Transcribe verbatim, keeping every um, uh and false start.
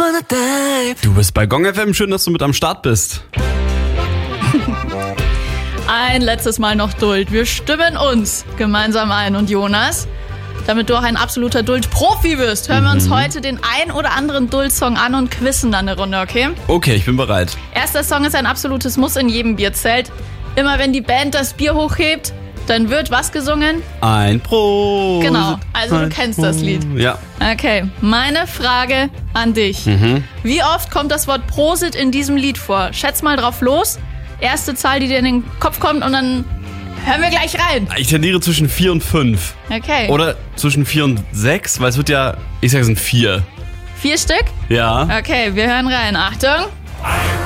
wanna dive. Du bist bei Gong F M, schön, dass du mit am Start bist. Ein letztes Mal noch Duld. Wir stimmen uns gemeinsam ein. Und Jonas, damit du auch ein absoluter Duld-Profi wirst, hören mhm. wir uns heute den ein oder anderen Duld-Song an und quizzen dann eine Runde, okay? Okay, ich bin bereit. Erster Song ist ein absolutes Muss in jedem Bierzelt. Immer wenn die Band das Bier hochhebt, dann wird was gesungen? Ein Prost. Genau, also du kennst das Lied. Ja. Okay, meine Frage an dich. Mhm. Wie oft kommt das Wort Prosit in diesem Lied vor? Schätz mal drauf los. Erste Zahl, die dir in den Kopf kommt und dann hören wir gleich rein. Ich tendiere zwischen vier und fünf. Okay. Oder zwischen vier und sechs, weil es wird ja, ich sage es sind vier. Vier Stück? Ja. Okay, wir hören rein. Achtung. Ein